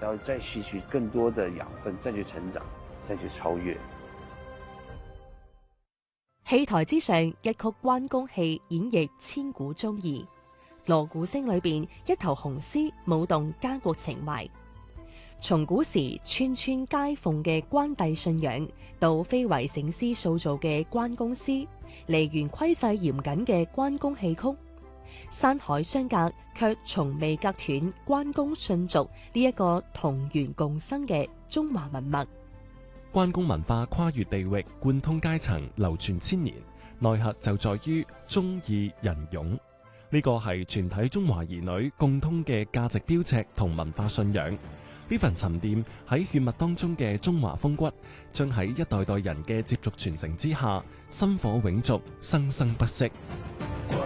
要再吸取更多的養分，再去成長，再去超越。 戲台之上，一曲關公戲演繹千古忠義。鑼鼓聲裏邊，一頭紅絲舞動家國情懷。從古時村村皆奉嘅關帝信仰，到非遺醒獅塑造嘅關公詩，梨園規制嚴謹嘅關公戲曲，山海相隔卻從未隔斷關公信俗呢一個同源共生嘅中華文脈。 關公文化跨越地域，貫通階層，流傳千年，內核就在於忠義仁勇。呢個係全體中華兒女共通嘅價值標尺同文化信仰。呢份沉澱喺血脈當中嘅中華風骨，將喺一代代人嘅接續傳承之下，薪火永續，生生不息。